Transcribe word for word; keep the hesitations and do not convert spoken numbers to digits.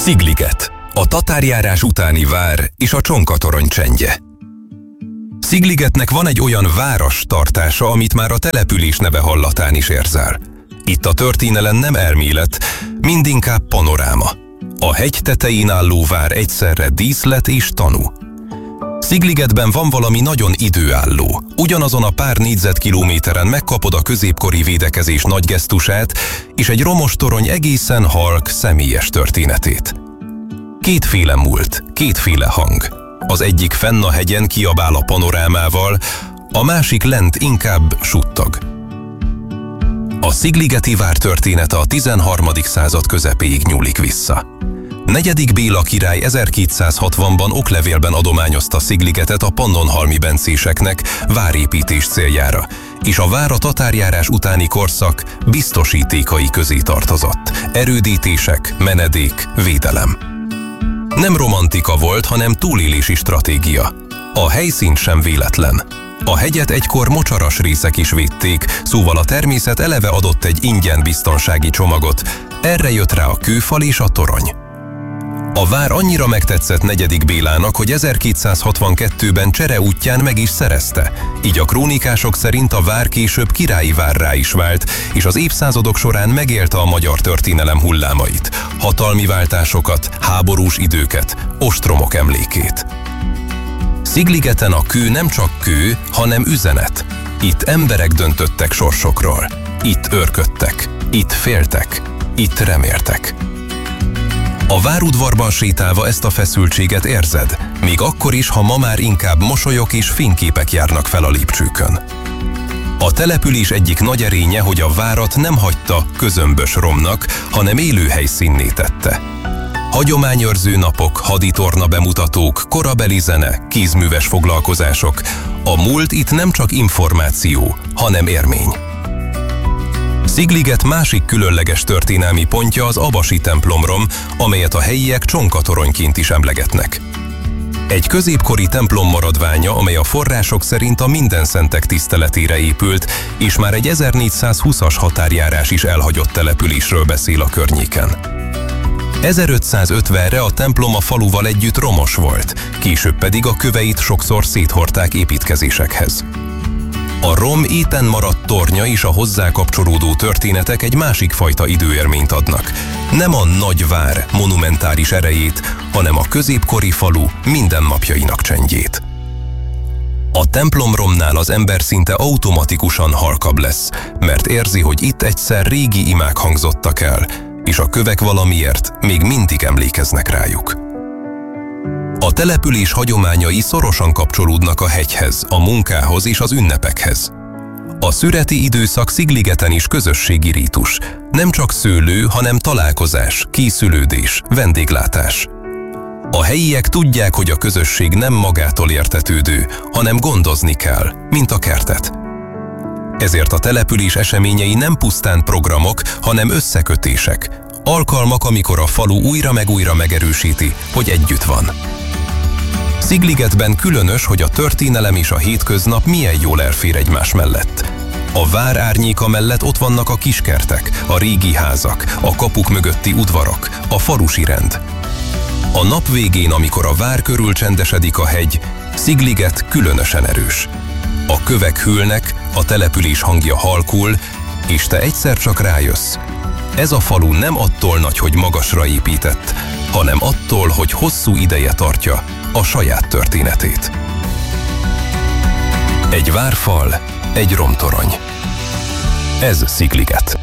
Szigliget, a tatárjárás utáni vár és a Csonka-torony csendje. Szigligetnek van egy olyan város tartása, amit már a település neve hallatán is érzel. Itt a történelem nem elmélet, mindinkább panoráma. A hegy tetején álló vár egyszerre díszlet és tanú. Szigligetben van valami nagyon időálló. Ugyanazon a pár négyzetkilométeren megkapod a középkori védekezés nagy gesztusát és egy romos torony egészen halk, személyes történetét. Kétféle múlt, kétféle hang. Az egyik fenn a hegyen kiabál a panorámával, a másik lent inkább suttog. A szigligeti vár története a tizenharmadik század közepéig nyúlik vissza. Negyedik Béla király ezerkétszázhatvanban oklevélben adományozta Szigligetet a pannonhalmi bencéseknek várépítés céljára, és a vár a tatárjárás utáni korszak biztosítékai közé tartozott. Erődítések, menedék, védelem. Nem romantika volt, hanem túlélési stratégia. A helyszín sem véletlen. A hegyet egykor mocsaras részek is védték, szóval a természet eleve adott egy ingyen biztonsági csomagot, erre jött rá a kőfal és a torony. A vár annyira megtetszett negyedik Bélának, hogy ezerkétszázhatvankettőben csere útján meg is szerezte. Így a krónikások szerint a vár később királyi várrá is vált, és az évszázadok során megélte a magyar történelem hullámait, hatalmi váltásokat, háborús időket, ostromok emlékét. Szigligeten a kő nem csak kő, hanem üzenet. Itt emberek döntöttek sorsokról. Itt őrködtek, itt féltek, itt reméltek. A várudvarban sétálva ezt a feszültséget érzed, még akkor is, ha ma már inkább mosolyok és fényképek járnak fel a lépcsőkön. A település egyik nagy erénye, hogy a várat nem hagyta közömbös romnak, hanem élő helyszínné tette. Hagyományőrző napok, haditorna bemutatók, korabeli zene, kézműves foglalkozások. A múlt itt nem csak információ, hanem érmény. Szigliget másik különleges történelmi pontja az Abasi templomrom, amelyet a helyiek Csonka-toronyként is emlegetnek. Egy középkori templom maradványa, amely a források szerint a Mindenszentek tiszteletére épült, és már egy ezernégyszázhúszas határjárás is elhagyott településről beszél a környéken. ezerötszázötvenre a templom a faluval együtt romos volt, később pedig a köveit sokszor széthordták építkezésekhez. A rom éten maradt tornya és a hozzá kapcsolódó történetek egy másik fajta időérményt adnak. Nem a nagy vár monumentáris erejét, hanem a középkori falu mindennapjainak csendjét. A templomromnál az ember szinte automatikusan halkabb lesz, mert érzi, hogy itt egyszer régi imák hangzottak el, és a kövek valamiért még mindig emlékeznek rájuk. A település hagyományai szorosan kapcsolódnak a hegyhez, a munkához és az ünnepekhez. A szüreti időszak Szigligeten is közösségi rítus, nem csak szőlő, hanem találkozás, készülődés, vendéglátás. A helyiek tudják, hogy a közösség nem magától értetődő, hanem gondozni kell, mint a kertet. Ezért a település eseményei nem pusztán programok, hanem összekötések, alkalmak, amikor a falu újra meg újra megerősíti, hogy együtt van. Szigligetben különös, hogy a történelem és a hétköznap milyen jól elfér egymás mellett. A vár árnyéka mellett ott vannak a kiskertek, a régi házak, a kapuk mögötti udvarok, a falusi rend. A nap végén, amikor a vár körül csendesedik a hegy, Szigliget különösen erős. A kövek hűlnek, a település hangja halkul, és te egyszer csak rájössz. Ez a falu nem attól nagy, hogy magasra épített, hanem attól, hogy hosszú ideje tartja a saját történetét. Egy várfal, egy romtorony. Ez Szigliget.